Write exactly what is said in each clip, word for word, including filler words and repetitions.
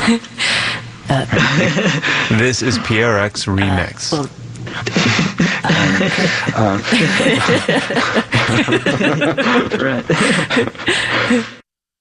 uh, this is P R X Remix. Uh, well, uh,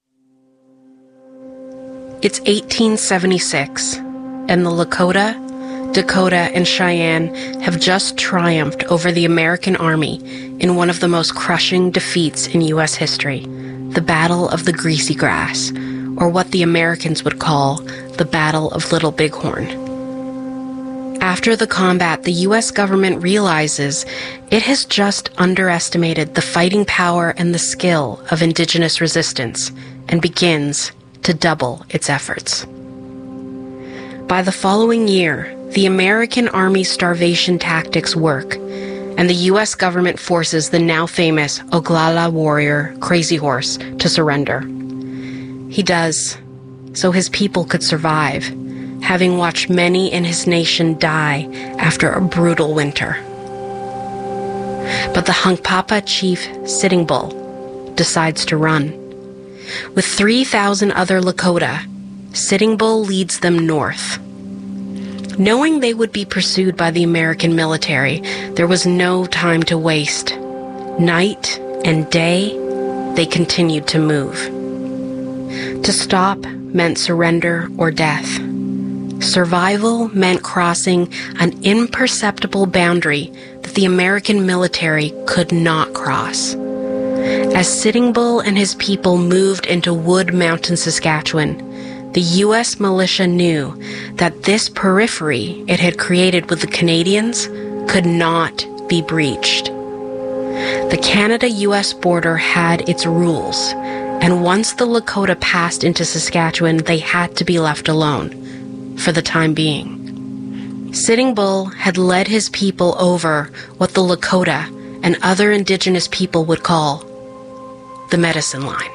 It's eighteen seventy-six, and the Lakota, Dakota, and Cheyenne have just triumphed over the American Army in one of the most crushing defeats in U S history, the Battle of the Greasy Grass, or what the Americans would call the Battle of Little Bighorn. After the combat, the U S government realizes it has just underestimated the fighting power and the skill of indigenous resistance and begins to double its efforts. By the following year, the American Army's starvation tactics work, and the U S government forces the now famous Oglala warrior Crazy Horse to surrender. He does, so his people could survive, having watched many in his nation die after a brutal winter. But the Hunkpapa chief Sitting Bull decides to run. With three thousand other Lakota, Sitting Bull leads them north. Knowing they would be pursued by the American military, there was no time to waste. Night and day, they continued to move. To stop meant surrender or death. Survival meant crossing an imperceptible boundary that the American military could not cross. As Sitting Bull and his people moved into Wood Mountain, Saskatchewan, the U S militia knew that this periphery it had created with the Canadians could not be breached. The Canada-U S border had its rules, and once the Lakota passed into Saskatchewan, they had to be left alone, for the time being. Sitting Bull had led his people over what the Lakota and other indigenous people would call the medicine line.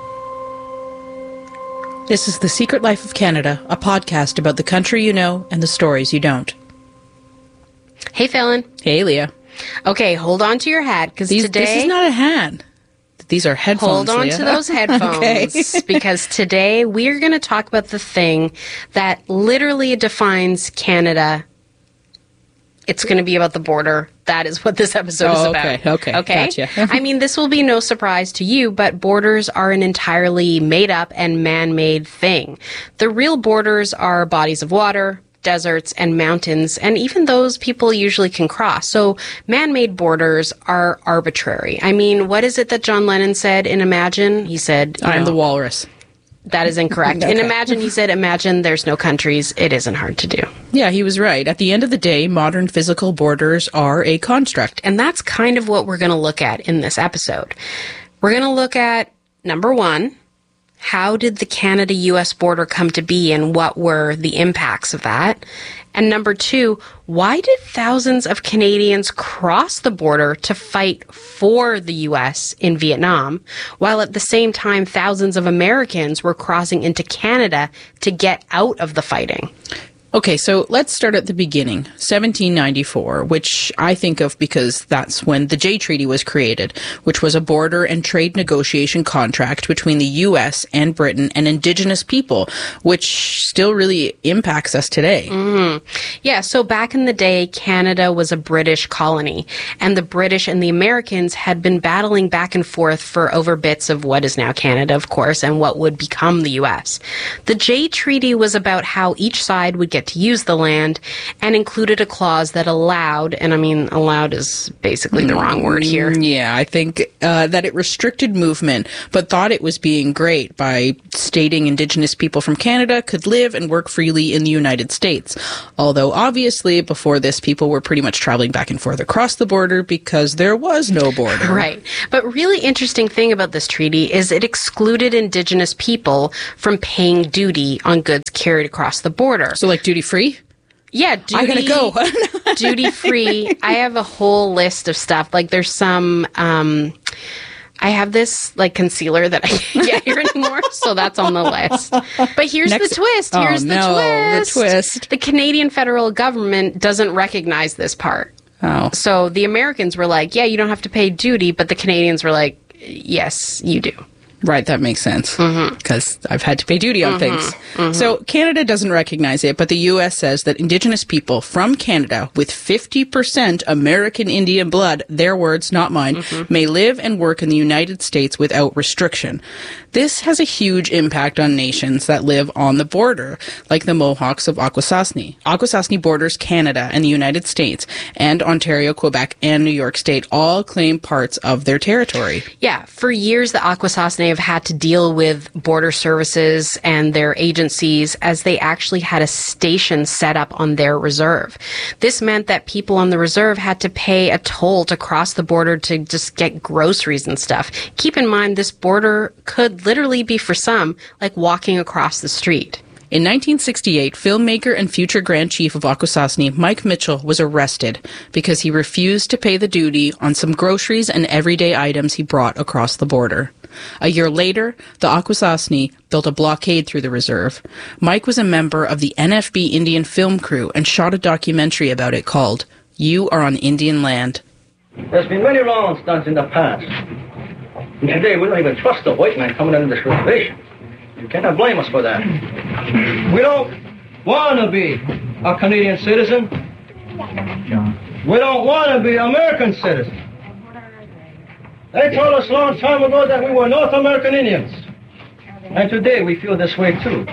This is The Secret Life of Canada, a podcast about the country you know and the stories you don't. Hey, Fallon. Hey, Leah. Okay, hold on to your hat, because today... This is not a hat. These are headphones, Hold on Leah. to those headphones, okay. Because today we're going to talk about the thing that literally defines Canada. It's going to be about the border. That is what this episode oh, is okay, about. Okay, okay. Gotcha. I mean, this will be no surprise to you, but borders are an entirely made-up and man-made thing. The real borders are bodies of water, deserts, and mountains, and even those people usually can cross. So man-made borders are arbitrary. I mean, what is it that John Lennon said in Imagine? He said, I'm know, the walrus. That is incorrect. Okay. In Imagine, he said, imagine there's no countries. It isn't hard to do. Yeah, he was right. At the end of the day, modern physical borders are a construct. And that's kind of what we're going to look at in this episode. We're going to look at, number one, how did the Canada-U S border come to be and what were the impacts of that? And number two, why did thousands of Canadians cross the border to fight for the U S in Vietnam, while at the same time thousands of Americans were crossing into Canada to get out of the fighting? Okay, so let's start at the beginning, seventeen ninety-four, which I think of because that's when the Jay Treaty was created, which was a border and trade negotiation contract between the U S and Britain and Indigenous people, which still really impacts us today. Mm. Yeah, so back in the day, Canada was a British colony, and the British and the Americans had been battling back and forth for over bits of what is now Canada, of course, and what would become the U S. The Jay Treaty was about how each side would get to use the land and included a clause that allowed, and I mean allowed is basically the wrong word here. Yeah, I think uh, that it restricted movement, but thought it was being great by stating Indigenous people from Canada could live and work freely in the United States. Although obviously before this, people were pretty much traveling back and forth across the border because there was no border. Right. But really interesting thing about this treaty is it excluded Indigenous people from paying duty on goods carried across the border. So like duty free? Yeah, duty, I gotta go. duty free. I have a whole list of stuff. Like there's some, um, I have this like concealer that I can't get here anymore, so that's on the list. But here's Next, the twist. Here's oh, the no, twist. The twist. The Canadian federal government doesn't recognize this part. Oh. So the Americans were like, yeah, you don't have to pay duty, but the Canadians were like, yes, you do. Right, that makes sense. Because Mm-hmm. I've had to pay duty on things. Mm-hmm. So Canada doesn't recognize it, but the U S says that Indigenous people from Canada with fifty percent American Indian blood, their words, not mine, Mm-hmm. may live and work in the United States without restriction. This has a huge impact on nations that live on the border, like the Mohawks of Akwesasne. Akwesasne borders Canada and the United States, and Ontario, Quebec, and New York State all claim parts of their territory. Yeah, for years the Akwesasne have had to deal with border services and their agencies as they actually had a station set up on their reserve. This meant that people on the reserve had to pay a toll to cross the border to just get groceries and stuff. Keep in mind, this border could literally be for some like walking across the street. In nineteen sixty-eight, filmmaker and future Grand Chief of Akwesasne, Mike Mitchell, was arrested because he refused to pay the duty on some groceries and everyday items he brought across the border. A year later, the Akwesasne built a blockade through the reserve. Mike was a member of the N F B Indian film crew and shot a documentary about it called You Are on Indian Land. There's been many wrong stunts in the past. And today we don't even trust the white man coming into this reservation. You cannot blame us for that. We don't want to be a Canadian citizen. We don't want to be American citizens. They told us a long time ago that we were North American Indians. And today we feel this way too.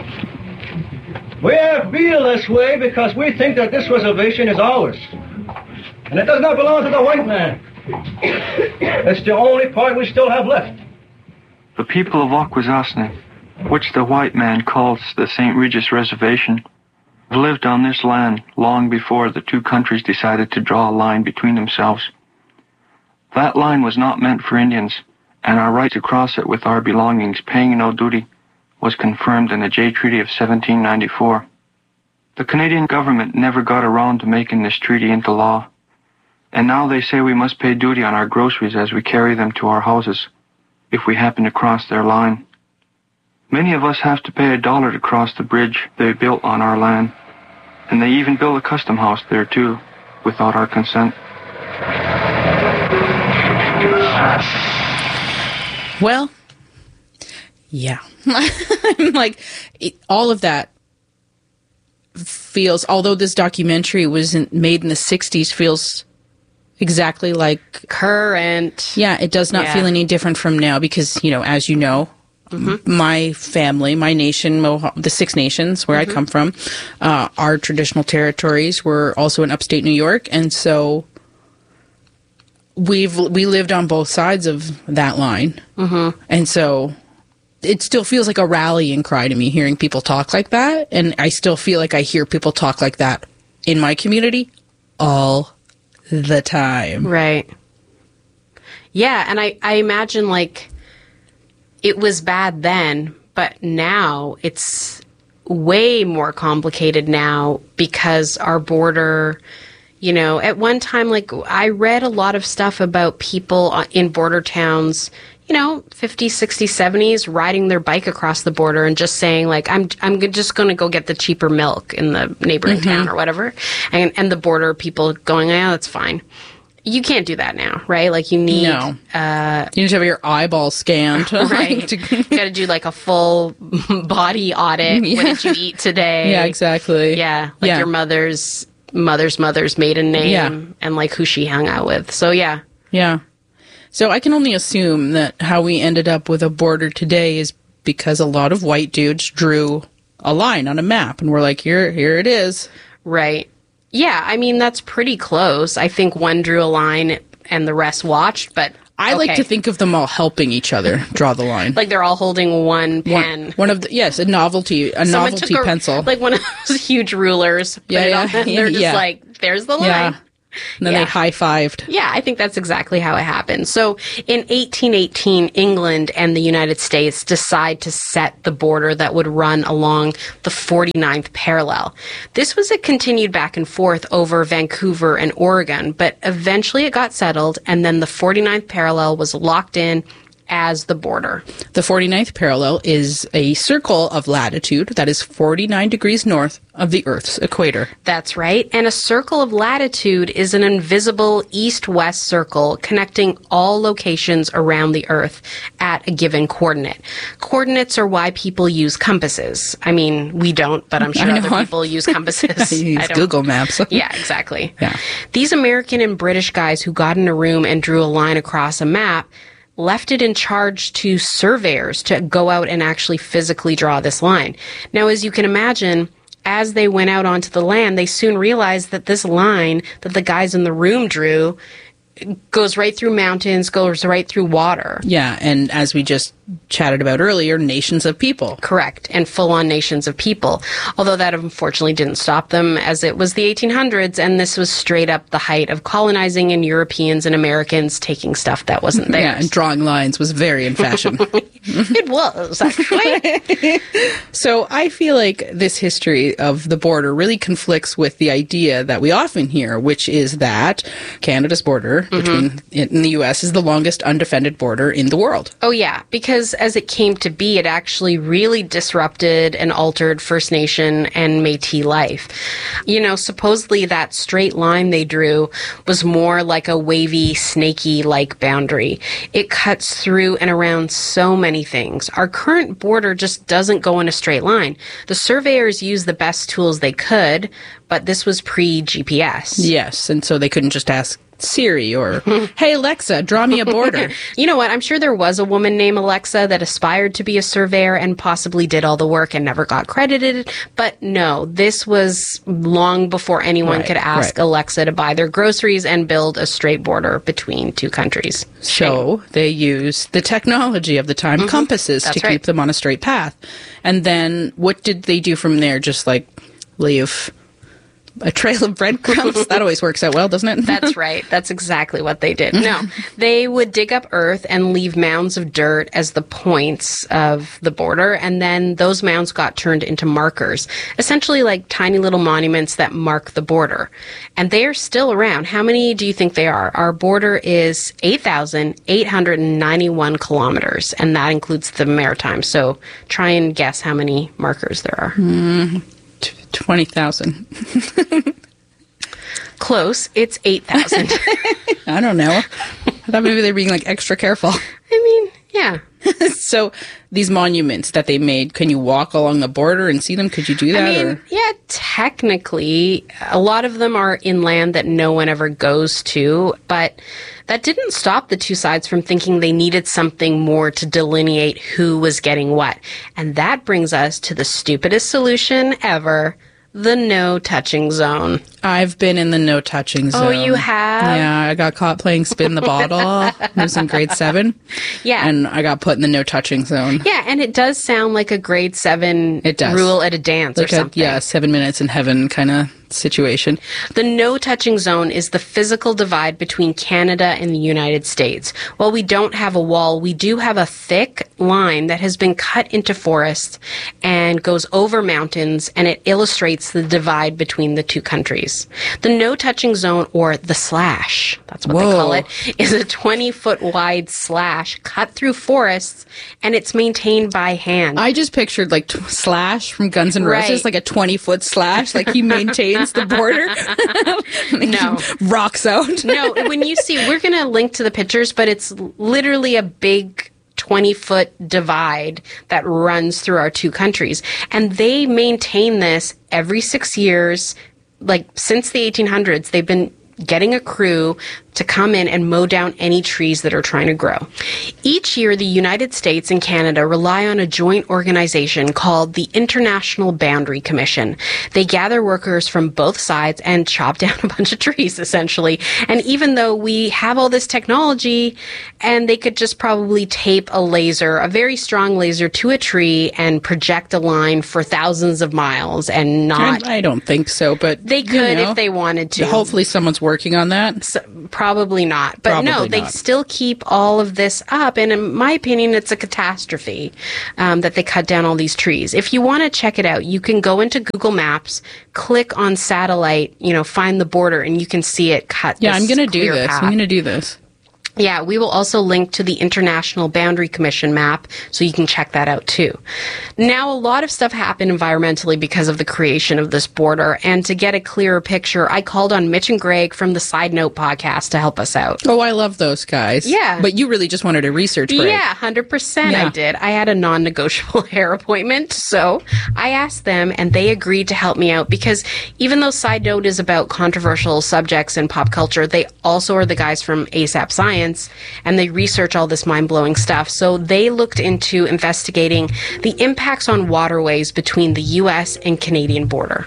We feel this way because we think that this reservation is ours. And it does not belong to the white man. It's the only part we still have left. The people of Akwesasne, which the white man calls the Saint Regis Reservation, have lived on this land long before the two countries decided to draw a line between themselves. That line was not meant for Indians, and our right to cross it with our belongings, paying no duty, was confirmed in the Jay Treaty of seventeen ninety-four. The Canadian government never got around to making this treaty into law, and now they say we must pay duty on our groceries as we carry them to our houses, if we happen to cross their line. Many of us have to pay a dollar to cross the bridge they built on our land, and they even built a custom house there too, without our consent. Well, yeah. I'm like, it, all of that feels, although this documentary was in, made in the sixties, feels exactly like Current. Yeah, it does not Yeah. feel any different from now because, you know, as you know, mm-hmm. my family, my nation, Mohawk, the Six Nations, where mm-hmm. I come from, uh, our traditional territories were also in upstate New York, and so we've we lived on both sides of that line, mm-hmm. and so it still feels like a rallying cry to me hearing people talk like that, and I still feel like I hear people talk like that in my community all the time. Right. Yeah, and I, I imagine, like, it was bad then, but now it's way more complicated now because our border, you know, at one time, like, I read a lot of stuff about people in border towns, you know, fifties, sixties, seventies, riding their bike across the border and just saying, like, I'm I'm just going to go get the cheaper milk in the neighboring mm-hmm. town or whatever. And and the border people going, yeah, that's fine. You can't do that now, right? Like, you need... No. Uh, you need to have your eyeball scanned. Right. to- you got to do, like, a full body audit. Yeah. What did you eat today? Yeah, exactly. Yeah. Like yeah. your mother's mother's mother's maiden name Yeah. and, like, who she hung out with. So, yeah. Yeah. So I can only assume that how we ended up with a border today is because a lot of white dudes drew a line on a map and we're like, here, here it is. Right. Yeah, I mean, that's pretty close. I think one drew a line and the rest watched, but I okay. like to think of them all helping each other draw the line. Like they're all holding one pen. One, one of the, yes, a novelty, a Someone novelty took a, pencil. Like one of those huge rulers. Put Yeah, it yeah, on, and yeah, they're just yeah. like, there's the line. Yeah. And then Yeah. they high-fived. Yeah, I think that's exactly how it happened. So in eighteen eighteen, England and the United States decide to set the border that would run along the forty-ninth parallel. This was a continued back and forth over Vancouver and Oregon, but eventually it got settled, and then the forty-ninth parallel was locked in, as the border. The forty-ninth parallel is a circle of latitude that is forty-nine degrees north of the Earth's equator. That's right. And a circle of latitude is an invisible east-west circle connecting all locations around the Earth at a given coordinate. Coordinates are why people use compasses. I mean, we don't, but I'm sure I other know. people use compasses. I use I don't- Google Maps. Yeah, exactly. Yeah. These American and British guys who got in a room and drew a line across a map left it in charge to surveyors to go out and actually physically draw this line. Now, as you can imagine, as they went out onto the land, they soon realized that this line that the guys in the room drew goes right through mountains, goes right through water. Yeah, and as we just chatted about earlier, nations of people. Correct, and full-on nations of people. Although that unfortunately didn't stop them, as it was the eighteen hundreds, and this was straight up the height of colonizing and Europeans and Americans taking stuff that wasn't theirs. Yeah, and drawing lines was very in fashion. It was, actually. So I feel like this history of the border really conflicts with the idea that we often hear, which is that Canada's border Mm-hmm. between it and the U S is the longest undefended border in the world. Oh, yeah, because as it came to be, it actually really disrupted and altered First Nation and Métis life. You know, supposedly that straight line they drew was more like a wavy, snaky-like boundary. It cuts through and around so many things. Our current border just doesn't go in a straight line. The surveyors used the best tools they could, but this was pre-G P S. Yes, and so they couldn't just ask Siri or, hey, Alexa, draw me a border. You know what? I'm sure there was a woman named Alexa that aspired to be a surveyor and possibly did all the work and never got credited. But no, this was long before anyone Right, could ask right. Alexa to buy their groceries and build a straight border between two countries. So they used the technology of the time, compasses, That's to right. keep them on a straight path. And then what did they do from there? Just like leave a trail of breadcrumbs? That always works out well, doesn't it? That's right. That's exactly what they did. No, they would dig up earth and leave mounds of dirt as the points of the border, and then those mounds got turned into markers, essentially like tiny little monuments that mark the border. And they are still around. How many do you think they are? Our border is eight thousand eight hundred ninety-one kilometers, and that includes the maritime. So try and guess how many markers there are. twenty thousand. Close. It's eight thousand. I don't know. I thought maybe they were being like extra careful. I mean, yeah. So these monuments that they made, can you walk along the border and see them? Could you do that? I mean, or? yeah, technically, a lot of them are inland that no one ever goes to, but that didn't stop the two sides from thinking they needed something more to delineate who was getting what. And that brings us to the stupidest solution ever, the no-touching zone. I've been in the no touching zone. Oh, you have? Yeah, I got caught playing spin the bottle. I was in grade seven. Yeah. And I got put in the no touching zone. Yeah, and it does sound like a grade seven It does. rule at a dance Like or a, something. yeah, seven minutes in heaven kind of situation. The no-touching zone is the physical divide between Canada and the United States. While we don't have a wall, we do have a thick line that has been cut into forests and goes over mountains, and it illustrates the divide between the two countries. The no-touching zone, or the slash, that's what Whoa. they call it, is a twenty-foot wide slash cut through forests, and it's maintained by hand. I just pictured like t- Slash from Guns N' Roses, Right. like a twenty foot slash, like he maintains the border. Like No. he rocks out. No, when you see, we're going to link to the pictures, but it's literally a big twenty foot divide that runs through our two countries. And they maintain this every six years. Like since the eighteen hundreds, they've been getting a crew to come in and mow down any trees that are trying to grow. Each year, the United States and Canada rely on a joint organization called the International Boundary Commission. They gather workers from both sides and chop down a bunch of trees, essentially. And even though we have all this technology, and they could just probably tape a laser, a very strong laser, to a tree and project a line for thousands of miles and not... I, I don't think so, but They you could know, if they wanted to. Hopefully, someone's working on that. So, probably not. But Probably no, they not. still keep all of this up. And in my opinion, it's a catastrophe um, that they cut down all these trees. If you want to check it out, you can go into Google Maps, click on satellite, you know, find the border, and you can see it cut. Yeah, this I'm going to do clear this. path. I'm going to do this. Yeah, we will also link to the International Boundary Commission map, so you can check that out too. Now, a lot of stuff happened environmentally because of the creation of this border, and to get a clearer picture, I called on Mitch and Greg from the Side Note podcast to help us out. Oh, I love those guys. Yeah. But you really just wanted a research break. Yeah, one hundred percent Yeah. I did. I had a non-negotiable hair appointment, so I asked them, and they agreed to help me out, because even though Side Note is about controversial subjects in pop culture, they also are the guys from ASAP Science, and they research all this mind-blowing stuff. So they looked into investigating the impacts on waterways between the U S and Canadian border.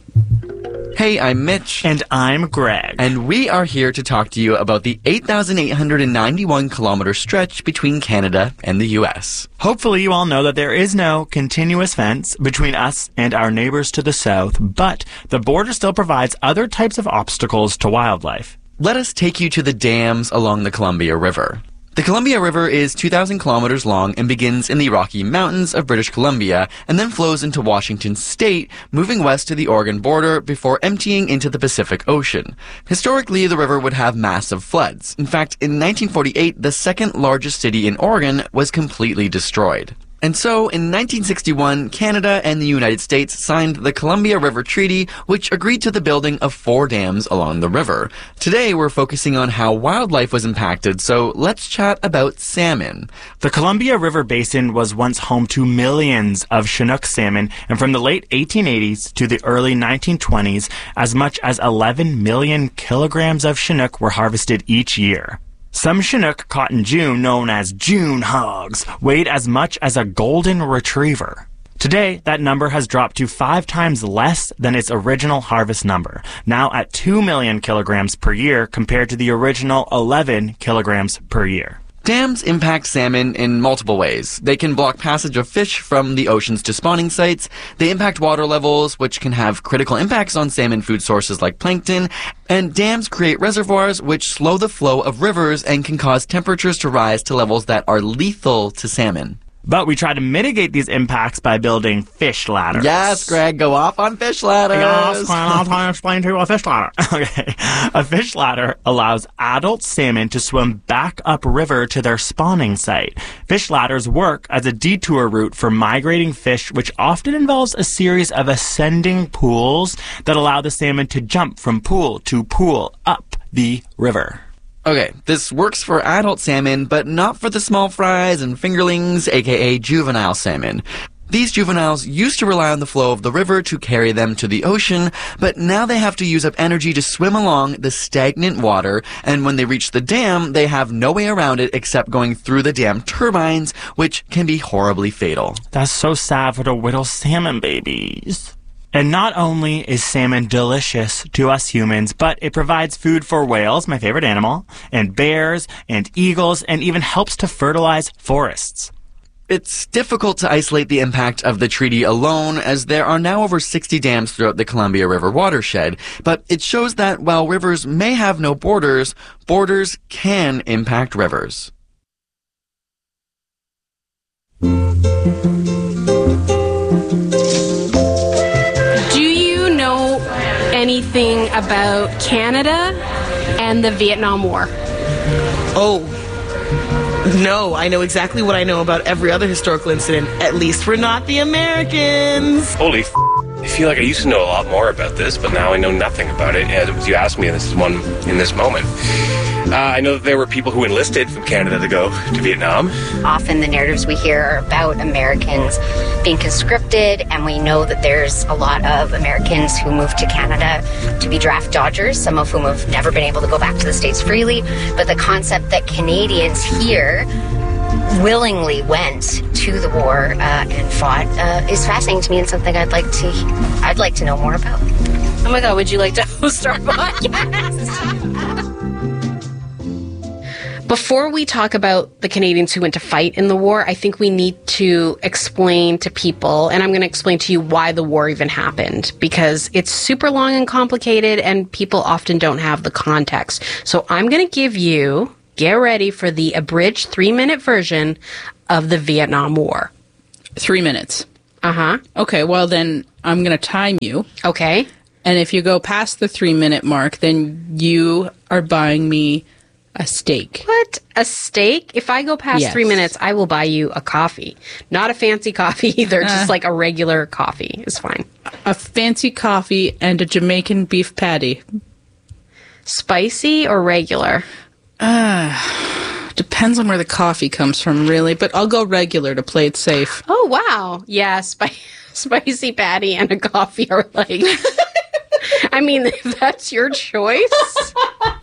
Hey, I'm Mitch. And I'm Greg. And we are here to talk to you about the eight thousand eight hundred ninety-one kilometer stretch between Canada and the U S. Hopefully you all know that there is no continuous fence between us and our neighbors to the south, but the border still provides other types of obstacles to wildlife. Let us take you to the dams along the Columbia River. The Columbia River is two thousand kilometers long and begins in the Rocky Mountains of British Columbia and then flows into Washington State, moving west to the Oregon border before emptying into the Pacific Ocean. Historically, the river would have massive floods. In fact, in nineteen forty-eight, the second largest city in Oregon was completely destroyed. And so, in nineteen sixty-one, Canada and the United States signed the Columbia River Treaty, which agreed to the building of four dams along the river. Today, we're focusing on how wildlife was impacted, so let's chat about salmon. The Columbia River Basin was once home to millions of Chinook salmon, and from the late eighteen eighties to the early nineteen twenties, as much as eleven million kilograms of Chinook were harvested each year. Some Chinook caught in June, known as June hogs, weighed as much as a golden retriever. Today, that number has dropped to five times less than its original harvest number, now at two million kilograms per year compared to the original eleven kilograms per year. Dams impact salmon in multiple ways. They can block passage of fish from the oceans to spawning sites. They impact water levels, which can have critical impacts on salmon food sources like plankton. And dams create reservoirs, which slow the flow of rivers and can cause temperatures to rise to levels that are lethal to salmon. But we try to mitigate these impacts by building fish ladders. Yes, Greg, go off on fish ladders. Yes, I'll try to explain to you a fish ladder. Okay. A fish ladder allows adult salmon to swim back upriver to their spawning site. Fish ladders work as a detour route for migrating fish, which often involves a series of ascending pools that allow the salmon to jump from pool to pool up the river. Okay, this works for adult salmon, but not for the small fries and fingerlings, aka juvenile salmon. These juveniles used to rely on the flow of the river to carry them to the ocean, but now they have to use up energy to swim along the stagnant water, and when they reach the dam, they have no way around it except going through the dam turbines, which can be horribly fatal. That's so sad for the little salmon babies. And not only is salmon delicious to us humans, but it provides food for whales, my favorite animal, and bears, and eagles, and even helps to fertilize forests. It's difficult to isolate the impact of the treaty alone, as there are now over sixty dams throughout the Columbia River watershed, but it shows that while rivers may have no borders, borders can impact rivers. Anything about Canada and the Vietnam War? Oh, no, I know exactly what I know about every other historical incident. At least we're not the Americans. Holy f***. I feel like I used to know a lot more about this, but now I know nothing about it. As you asked me, this is one in this moment. Uh, I know that there were people who enlisted from Canada to go to Vietnam. Often the narratives we hear are about Americans being conscripted, and we know that there's a lot of Americans who moved to Canada to be draft dodgers, some of whom have never been able to go back to the States freely. But the concept that Canadians here willingly went to the war uh, and fought uh, is fascinating to me, and something I'd like to I'd like to know more about. Oh my God, would you like to host our podcast? Before we talk about the Canadians who went to fight in the war, I think we need to explain to people, and I'm going to explain to you why the war even happened, because it's super long and complicated and people often don't have the context. So I'm going to give you, get ready for the abridged three-minute version of the Vietnam War. Three minutes. Uh-huh. Okay, well then I'm going to time you. Okay. And if you go past the three-minute mark, then you are buying me A steak. What? A steak? If I go past Yes. three minutes, I will buy you a coffee. Not a fancy coffee either, just like a regular coffee is fine. A fancy coffee and a Jamaican beef patty. Spicy or regular? Depends on where the coffee comes from, really, but I'll go regular to play it safe. Oh, wow. Yeah, spi- spicy patty and a coffee are like... I mean, if that's your choice.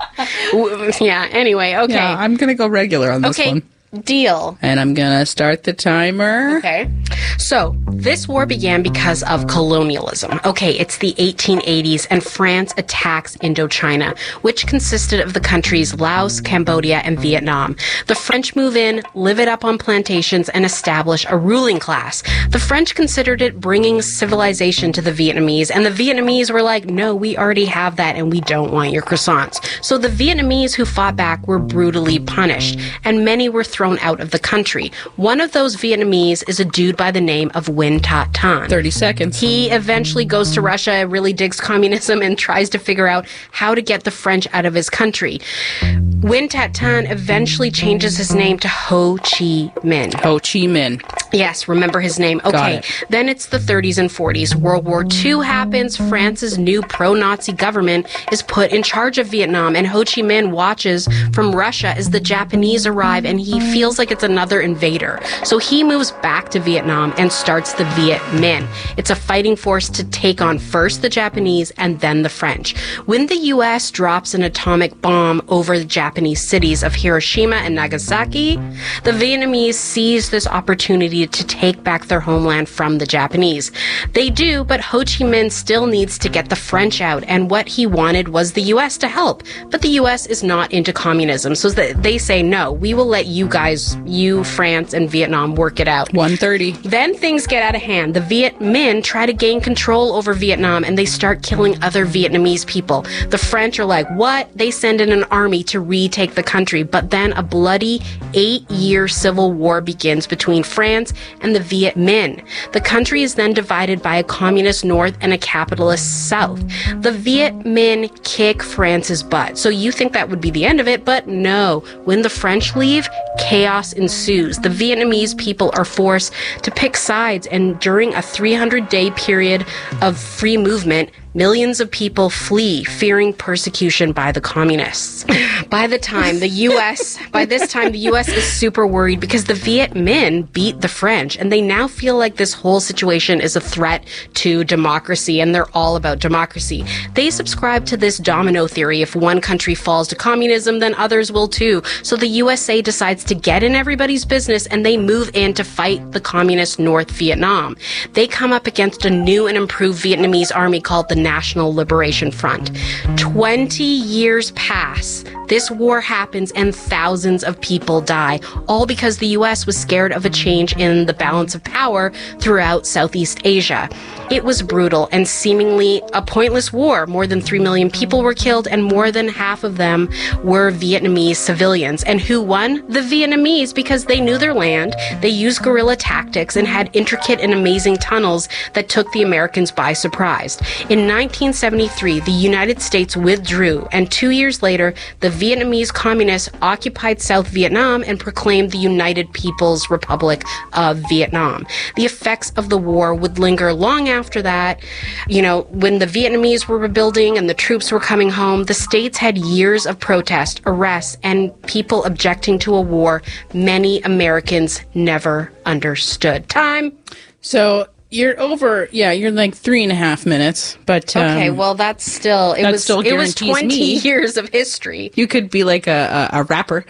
W- yeah, anyway, okay. Yeah, I'm going to go regular on this okay, one. deal. And I'm going to start the timer. Okay. So, this war began because of colonialism. Okay, it's the eighteen eighties, and France attacks Indochina, which consisted of the countries Laos, Cambodia, and Vietnam. The French move in, live it up on plantations, and establish a ruling class. The French considered it bringing civilization to the Vietnamese, and the Vietnamese were like, no, we already have that, and we don't want your croissants. So the Vietnamese who fought back were brutally punished, and many were thrown out of the country. One of those Vietnamese is a dude by the name of Nguyen Tat Tan. thirty seconds. He eventually goes to Russia, really digs communism, and tries to figure out how to get the French out of his country. Nguyen Tat Tan eventually changes his name to Ho Chi Minh. Ho Chi Minh. Yes, remember his name. Okay, it. then it's the thirties and forties. World War Two happens. France's new pro-Nazi government is put in charge of Vietnam, and Ho Chi Minh watches from Russia as the Japanese arrive, and he feels like it's another invader. So he moves back to Vietnam and starts the Viet Minh. It's a fighting force to take on first the Japanese and then the French. When the U S drops an atomic bomb over the Japanese cities of Hiroshima and Nagasaki, the Vietnamese seize this opportunity to take back their homeland from the Japanese. They do, but Ho Chi Minh still needs to get the French out, and what he wanted was the U S to help. But the U S is not into communism, so they say, no, we will let you guys, you, France, and Vietnam work it out. one thirty. Then things get out of hand. The Viet Minh try to gain control over Vietnam, and they start killing other Vietnamese people. The French are like, what? They send in an army to retake the country, but then a bloody eight-year civil war begins between France and the Viet Minh. The country is then divided by a communist north and a capitalist south. The Viet Minh kick France's butt. So you think that would be the end of it, but no. When the French leave, chaos ensues. The Vietnamese people are forced to pick sides, and during a three hundred day period of free movement, millions of people flee, fearing persecution by the communists. By the time the U S, by this time, the U S is super worried because the Viet Minh beat the French, and they now feel like this whole situation is a threat to democracy, and they're all about democracy. They subscribe to this domino theory. If one country falls to communism, then others will too. So the U S A decides to get in everybody's business, and they move in to fight the communist North Vietnam. They come up against a new and improved Vietnamese army called the National Liberation Front. Twenty years pass. This war happens and thousands of people die, all because the U S was scared of a change in the balance of power throughout Southeast Asia. It was brutal and seemingly a pointless war. More than three million people were killed, and more than half of them were Vietnamese civilians. And who won? The Vietnamese, because they knew their land, they used guerrilla tactics, and had intricate and amazing tunnels that took the Americans by surprise. In nineteen seventy-three, the United States withdrew, and two years later, the Vietnamese communists occupied South Vietnam and proclaimed the United People's Republic of Vietnam. The effects of the war would linger long after that. You know, when the Vietnamese were rebuilding and the troops were coming home, the states had years of protest, arrests, and people objecting to a war many Americans never understood. Time. So you're over, yeah, you're like three and a half minutes, but um, okay, well, that's still it that was still it was guarantees twenty me- years of history. You could be like a a, a rapper.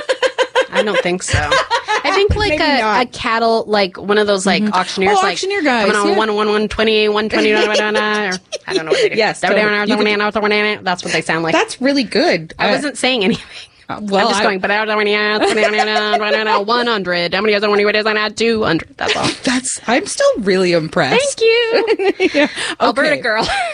I don't think so. I think like Maybe a, not. a cattle, like one of those like auctioneers, Oh, like auctioneer guys, coming on yeah. one one one twenty one twenty. Or I don't know what they do. Yes, totally. You could- That's what they sound like. That's really good. I Uh, wasn't saying anything. well, I'm just I- going, but one hundred. How many years when it is I two hundred. That's all. That's. I'm still really impressed. Thank you. Yeah. Alberta Okay. girl.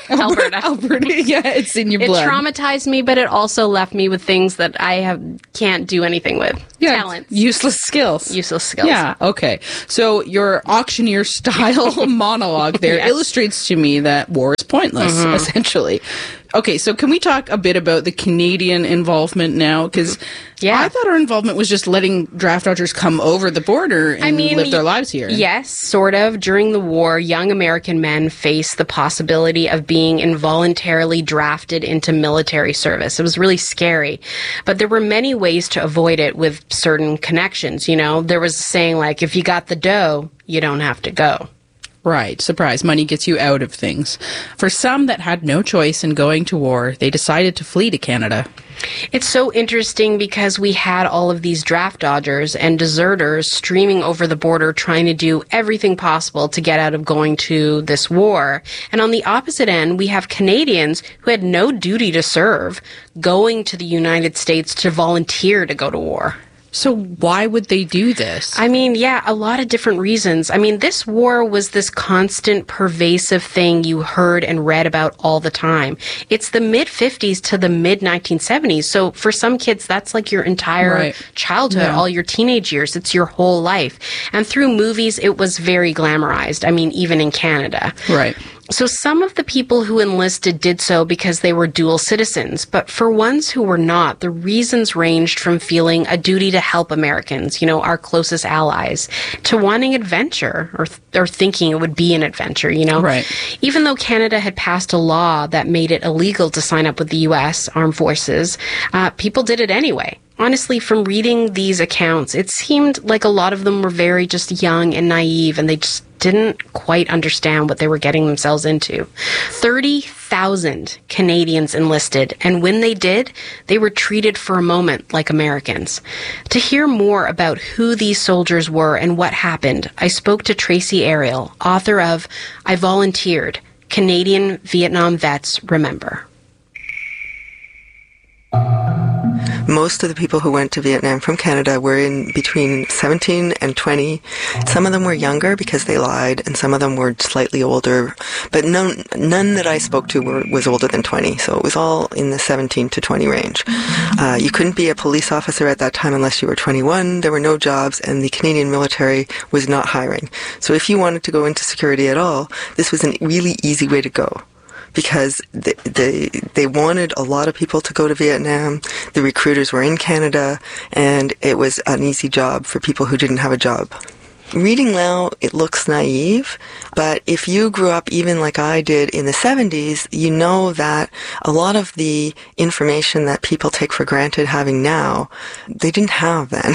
Alberta. Alberta, yeah, it's in your It blood. traumatized me, but it also left me with things that I have can't do anything with. Yeah, Talents. useless skills. Useless skills. Yeah, okay. So your auctioneer style monologue there Yes. illustrates to me that war is pointless, Mhm. essentially. Okay, so can we talk a bit about the Canadian involvement now? Because Yeah. I thought our involvement was just letting draft dodgers come over the border and I mean, live their lives here. Yes, sort of. During the war, young American men faced the possibility of being involuntarily drafted into military service. It was really scary. But there were many ways to avoid it with certain connections, you know? There was a saying like, if you got the dough, you don't have to go. Right. Surprise. Money gets you out of things. For some that had no choice in going to war, they decided to flee to Canada. It's so interesting because we had all of these draft dodgers and deserters streaming over the border trying to do everything possible to get out of going to this war. And on the opposite end, we have Canadians who had no duty to serve going to the United States to volunteer to go to war. So why would they do this? I mean, yeah, a lot of different reasons. I mean, this war was this constant, pervasive thing you heard and read about all the time. It's the mid-fifties to the mid nineteen seventies. So for some kids, that's like your entire Right. childhood, Yeah. all your teenage years. It's your whole life. And through movies, it was very glamorized. I mean, even in Canada. Right. So some of the people who enlisted did so because they were dual citizens, but for ones who were not, the reasons ranged from feeling a duty to help Americans, you know, our closest allies, to wanting adventure or or thinking it would be an adventure, you know. Right. Even though Canada had passed a law that made it illegal to sign up with the U S Armed Forces, uh, people did it anyway. Honestly, from reading these accounts, it seemed like a lot of them were very just young and naive, and they just didn't quite understand what they were getting themselves into. thirty thousand Canadians enlisted, and when they did, they were treated for a moment like Americans. To hear more about who these soldiers were and what happened, I spoke to Tracy Ariel, author of I Volunteered, Canadian Vietnam Vets Remember. Most of the people who went to Vietnam from Canada were in between seventeen and twenty. Some of them were younger because they lied, and some of them were slightly older. But none, none that I spoke to were, was older than twenty, so it was all in the seventeen to twenty range. Uh, you couldn't be a police officer at that time unless you were twenty-one. There were no jobs, and the Canadian military was not hiring. So if you wanted to go into security at all, this was a really easy way to go. Because they, they they wanted a lot of people to go to Vietnam. The recruiters were in Canada, and it was an easy job for people who didn't have a job. Reading now, it looks naive, but if you grew up even like I did in the seventies, you know that a lot of the information that people take for granted having now, they didn't have then.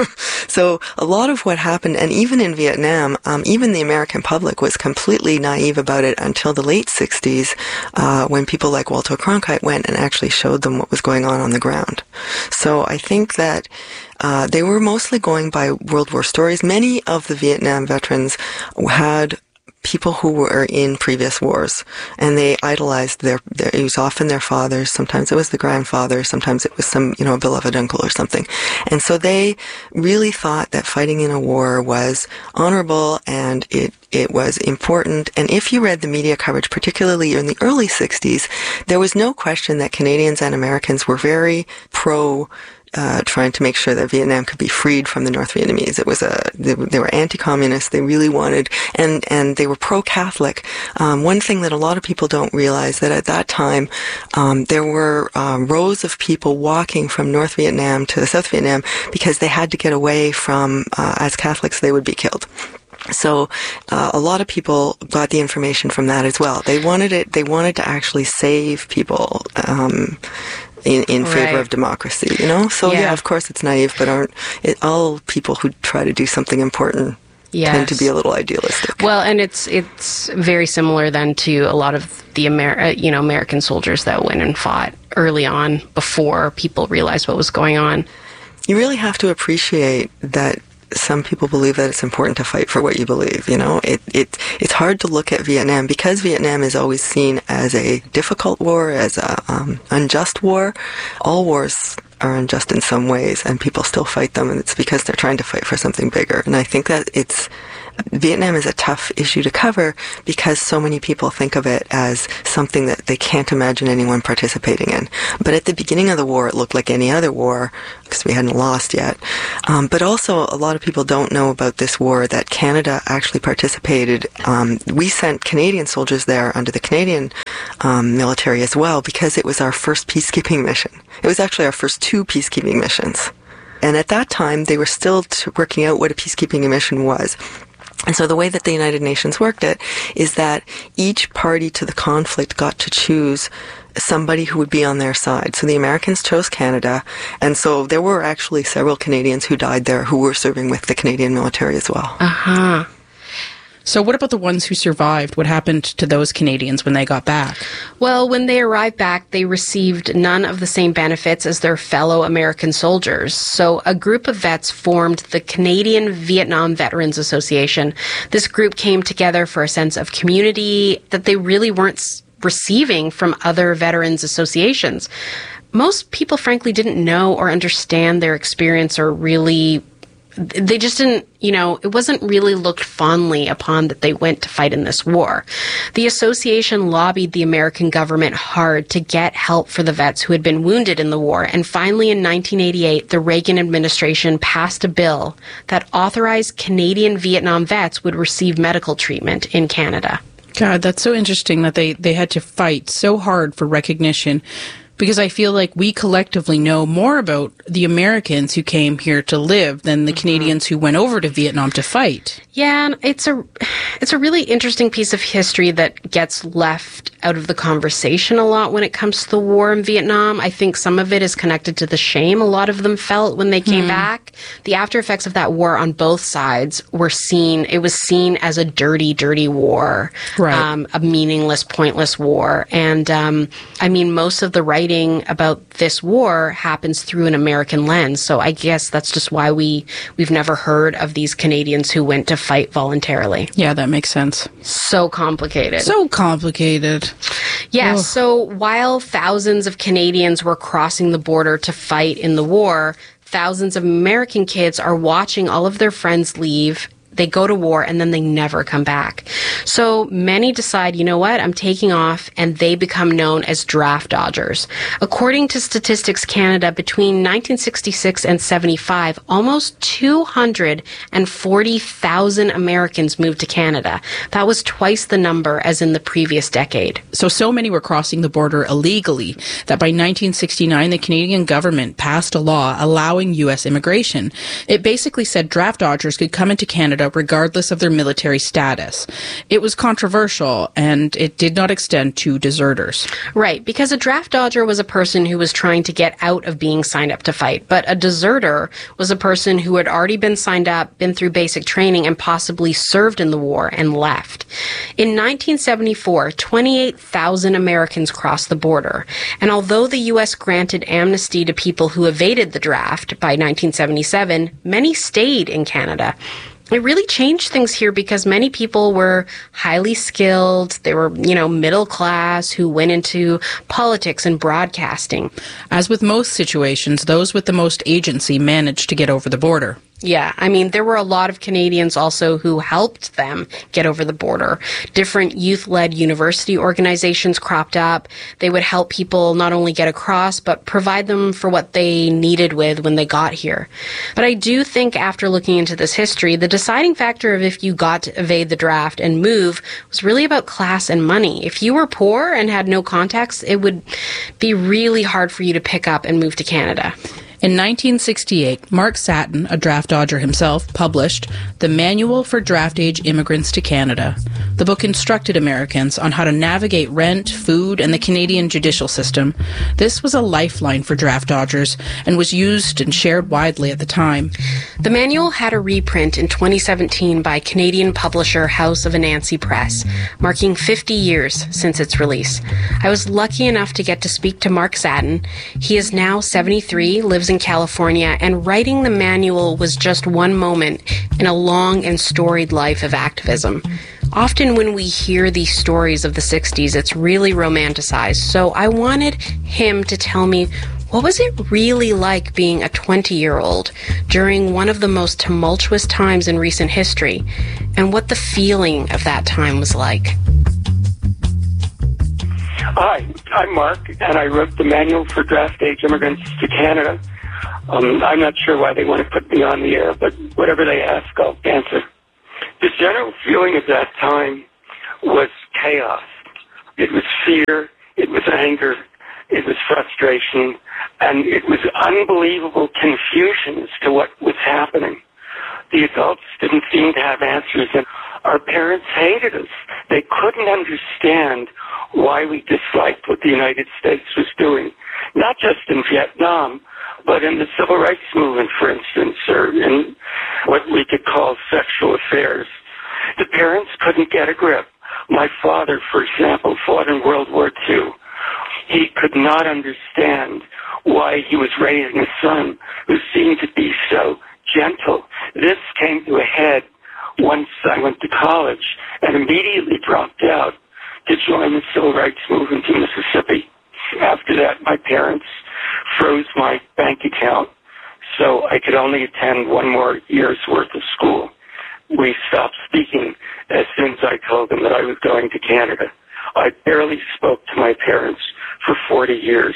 So a lot of what happened, and even in Vietnam, um, even the American public was completely naive about it until the late sixties, uh, when people like Walter Cronkite went and actually showed them what was going on on the ground. So I think that Uh, they were mostly going by World War stories. Many of the Vietnam veterans had people who were in previous wars, and they idolized their, their, it was often their fathers, sometimes it was the grandfather, sometimes it was some, you know, beloved uncle or something. And so they really thought that fighting in a war was honorable and it, it was important. And if you read the media coverage, particularly in the early sixties, there was no question that Canadians and Americans were very pro Uh, trying to make sure that Vietnam could be freed from the North Vietnamese. It was a, they, they were anti-communist. They really wanted, and, and they were pro-Catholic. Um, one thing that a lot of people don't realize that at that time, um, there were um, rows of people walking from North Vietnam to South Vietnam because they had to get away from, uh, as Catholics, they would be killed. So uh, a lot of people got the information from that as well. They wanted it. They wanted to actually save people. Um, In, in favor Right. of democracy, you know? So, yeah. yeah, of course it's naive, but aren't it, all people who try to do something important Yes. tend to be a little idealistic. Well, and it's it's very similar then to a lot of the Amer- uh, you know American soldiers that went and fought early on before people realized what was going on. You really have to appreciate that some people believe that it's important to fight for what you believe, you know? It, it, it's hard to look at Vietnam because Vietnam is always seen as a difficult war, as a um, unjust war. All wars are unjust in some ways, and people still fight them, and it's because they're trying to fight for something bigger. And I think that it's Vietnam is a tough issue to cover because so many people think of it as something that they can't imagine anyone participating in. But at the beginning of the war, it looked like any other war because we hadn't lost yet. Um, but also, a lot of people don't know about this war that Canada actually participated. Um, we sent Canadian soldiers there under the Canadian um, military as well because it was our first peacekeeping mission. It was actually our first two peacekeeping missions. And at that time, they were still t- working out what a peacekeeping mission was. And so the way that the United Nations worked it is that each party to the conflict got to choose somebody who would be on their side. So the Americans chose Canada, and so there were actually several Canadians who died there who were serving with the Canadian military as well. Uh-huh. So what about the ones who survived? What happened to those Canadians when they got back? Well, when they arrived back, they received none of the same benefits as their fellow American soldiers. So a group of vets formed the Canadian Vietnam Veterans Association. This group came together for a sense of community that they really weren't receiving from other veterans associations. Most people, frankly, didn't know or understand their experience or really they just didn't, you know, it wasn't really looked fondly upon that they went to fight in this war. The association lobbied the American government hard to get help for the vets who had been wounded in the war. And finally, in nineteen eighty-eight, the Reagan administration passed a bill that authorized Canadian Vietnam vets would receive medical treatment in Canada. God, that's so interesting that they, they had to fight so hard for recognition. Because I feel like we collectively know more about the Americans who came here to live than the mm-hmm. Canadians who went over to Vietnam to fight. Yeah, and it's a it's a really interesting piece of history that gets left out of the conversation a lot when it comes to the war in Vietnam. I think some of it is connected to the shame a lot of them felt when they came mm-hmm. back. The after effects of that war on both sides were seen, it was seen as a dirty, dirty war, right. um, a meaningless, pointless war. And um, I mean, most of the right about this war happens through an American lens. So I guess that's just why we, we've never heard of these Canadians who went to fight voluntarily. Yeah, that makes sense. So complicated. So complicated. Yeah, Ugh. So while thousands of Canadians were crossing the border to fight in the war, thousands of American kids are watching all of their friends leave. They go to war and then they never come back. So many decide, you know what, I'm taking off, and they become known as draft dodgers. According to Statistics Canada, between nineteen sixty-six and seventy-five, almost two hundred forty thousand Americans moved to Canada. That was twice the number as in the previous decade. So, so many were crossing the border illegally that by nineteen sixty-nine, the Canadian government passed a law allowing U S immigration. It basically said draft dodgers could come into Canada regardless of their military status. It was controversial, and it did not extend to deserters. Right, because a draft dodger was a person who was trying to get out of being signed up to fight, but a deserter was a person who had already been signed up, been through basic training, and possibly served in the war and left. In nineteen seventy-four, twenty-eight thousand Americans crossed the border, and although the U S granted amnesty to people who evaded the draft by nineteen seventy-seven, many stayed in Canada. It really changed things here because many people were highly skilled. They were, you know, middle class who went into politics and broadcasting. As with most situations, those with the most agency managed to get over the border. Yeah, I mean, there were a lot of Canadians also who helped them get over the border. Different youth-led university organizations cropped up. They would help people not only get across, but provide them for what they needed with when they got here. But I do think after looking into this history, the deciding factor of if you got to evade the draft and move was really about class and money. If you were poor and had no contacts, it would be really hard for you to pick up and move to Canada. In nineteen sixty-eight, Mark Satin, a draft dodger himself, published The Manual for Draft-Age Immigrants to Canada. The book instructed Americans on how to navigate rent, food, and the Canadian judicial system. This was a lifeline for draft dodgers and was used and shared widely at the time. The manual had a reprint in twenty seventeen by Canadian publisher House of Anansi Press, marking fifty years since its release. I was lucky enough to get to speak to Mark Satin. He is now seventy-three, lives in California, and writing the manual was just one moment in a long and storied life of activism. Often when we hear these stories of the sixties, it's really romanticized. So I wanted him to tell me What was it really like being a twenty-year-old during one of the most tumultuous times in recent history, and what the feeling of that time was like? Hi, I'm Mark, and I wrote the Manual for Draft-Age Immigrants to Canada. Um, I'm not sure why they want to put me on the air, but whatever they ask, I'll answer. The general feeling of that time was chaos. It was fear, it was anger, it was frustration, and it was unbelievable confusion as to what was happening. The adults didn't seem to have answers, and our parents hated us. They couldn't understand why we disliked what the United States was doing, not just in Vietnam, but in the Civil Rights Movement, for instance, or in what we could call sexual affairs. The parents couldn't get a grip. My father, for example, fought in World War Two. He could not understand why he was raising a son who seemed to be so gentle. This came to a head once I went to college and immediately dropped out to join the Civil Rights Movement in Mississippi. After that, my parents froze my bank account so I could only attend one more year's worth of school. We stopped speaking as soon as I told them that I was going to Canada. I barely spoke to my parents for forty years.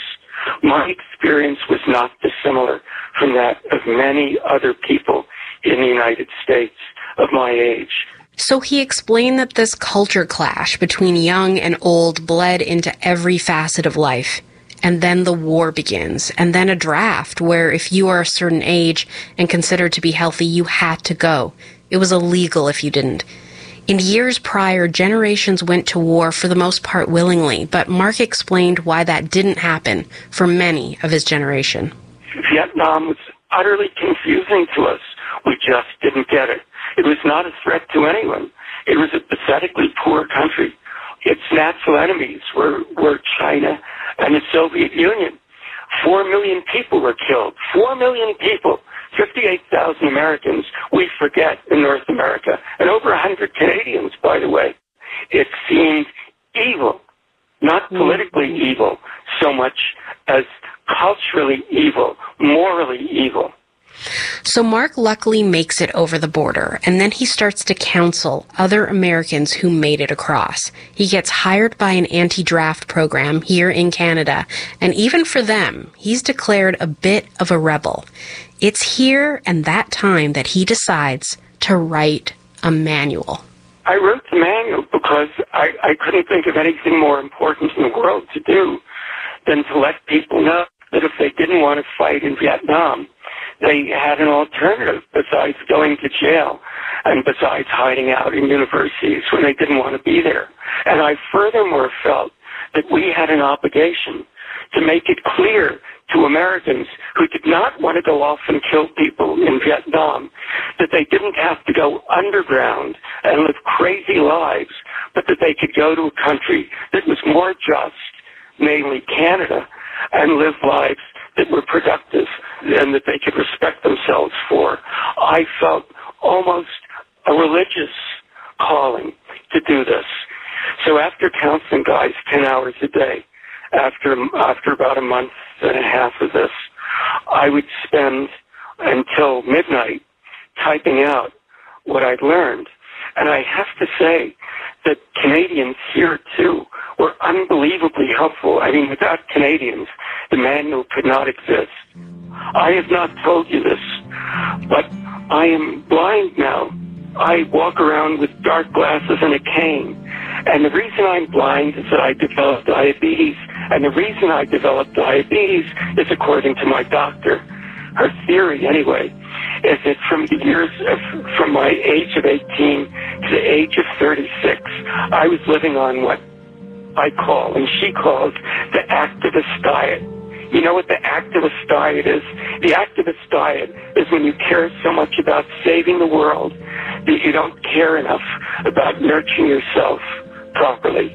My experience was not dissimilar from that of many other people in the United States of my age. So he explained that this culture clash between young and old bled into every facet of life. And then the war begins, and then a draft where if you are a certain age and considered to be healthy, you had to go. It was illegal if you didn't. In years prior, generations went to war for the most part willingly, but Mark explained why that didn't happen for many of his generation. Vietnam was utterly confusing to us. We just didn't get it. It was not a threat to anyone. It was a pathetically poor country. Its natural enemies were, were China and the Soviet Union. Four million people were killed. Four million people. fifty-eight thousand Americans, we forget, in North America. And over one hundred Canadians, by the way. It seemed evil. Not politically evil so much as culturally evil, morally evil. So Mark luckily makes it over the border, and then he starts to counsel other Americans who made it across. He gets hired by an anti-draft program here in Canada, and even for them, he's declared a bit of a rebel. It's here and that time that he decides to write a manual. I wrote the manual because I, I couldn't think of anything more important in the world to do than to let people know that if they didn't want to fight in Vietnam, they had an alternative besides going to jail and besides hiding out in universities when they didn't want to be there. And I furthermore felt that we had an obligation to make it clear to Americans who did not want to go off and kill people in Vietnam that they didn't have to go underground and live crazy lives, but that they could go to a country that was more just, namely Canada, and live lives that were productive and that they could respect themselves for. I felt almost a religious calling to do this. So after counseling guys ten hours a day, after after about a month and a half of this, I would spend until midnight typing out what I'd learned. And I have to say that Canadians here, too, were unbelievably helpful. I mean, without Canadians, the manual could not exist. I have not told you this, but I am blind now. I walk around with dark glasses and a cane. And the reason I'm blind is that I developed diabetes. And the reason I developed diabetes is, according to my doctor, her theory anyway, is that from the years of, from my age of eighteen to the age of thirty-six, I was living on what I call, and she calls, the activist diet. You know what the activist diet is? The activist diet is when you care so much about saving the world that you don't care enough about nurturing yourself properly.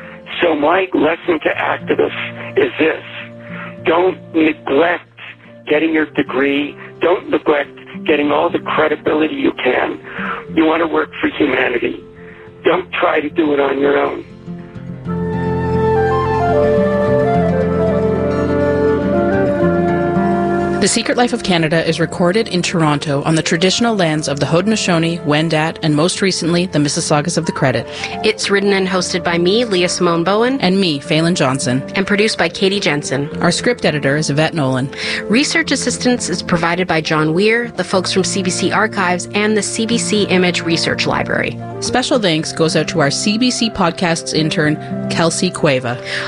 So my lesson to activists is this: don't neglect getting your degree. Don't neglect getting all the credibility you can. You want to work for humanity. Don't try to do it on your own. The Secret Life of Canada is recorded in Toronto on the traditional lands of the Haudenosaunee, Wendat, and most recently, the Mississaugas of the Credit. It's written and hosted by me, Leah Simone Bowen. And me, Phelan Johnson. And produced by Katie Jensen. Our script editor is Yvette Nolan. Research assistance is provided by John Weir, the folks from C B C Archives, and the C B C Image Research Library. Special thanks goes out to our C B C Podcasts intern, Kelsey Cueva.